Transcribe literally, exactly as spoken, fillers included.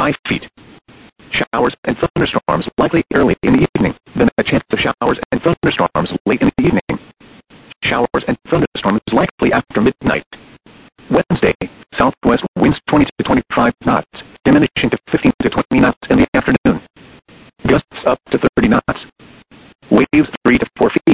five feet. Showers and thunderstorms likely early in the evening, then a chance of showers and thunderstorms late in the evening. Showers and thunderstorms likely after midnight. Wednesday, southwest winds twenty to twenty-five knots, diminishing to fifteen to twenty knots in the afternoon. Gusts up to thirty knots. Waves three to four feet.